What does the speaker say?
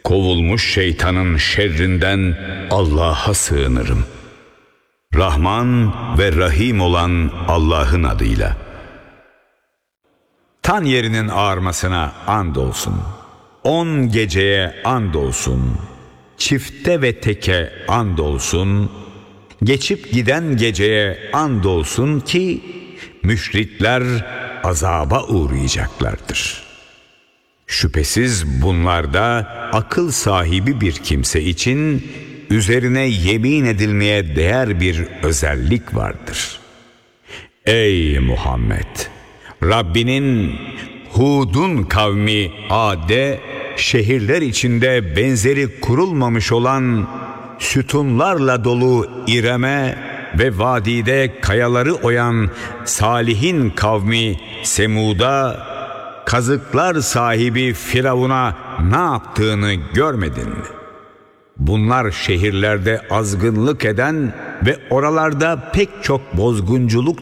Kovulmuş şeytanın şerrinden Allah'a sığınırım. Rahman ve Rahim olan Allah'ın adıyla. Tan yerinin ağarmasına andolsun. 10 geceye andolsun. Çifte ve teke andolsun. Geçip giden geceye andolsun ki müşrikler azaba uğrayacaklardır. Şüphesiz bunlarda akıl sahibi bir kimse için üzerine yemin edilmeye değer bir özellik vardır. Ey Muhammed! Rabbinin Hud'un kavmi Ad'e şehirler içinde benzeri kurulmamış olan sütunlarla dolu İrem'e ve vadide kayaları oyan Salih'in kavmi Semud'a, kazıklar sahibi Firavun'a ne yaptığını görmedin mi? Bunlar şehirlerde azgınlık eden ve oralarda pek çok bozgunculuk